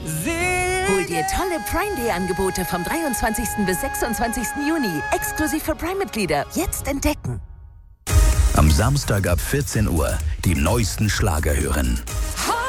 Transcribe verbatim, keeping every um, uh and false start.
Hol dir tolle Prime Day Angebote vom dreiundzwanzigsten bis sechsundzwanzigsten Juni. Exklusiv für Prime-Mitglieder. Jetzt entdecken. Am Samstag ab vierzehn Uhr die neuesten Schlager hören.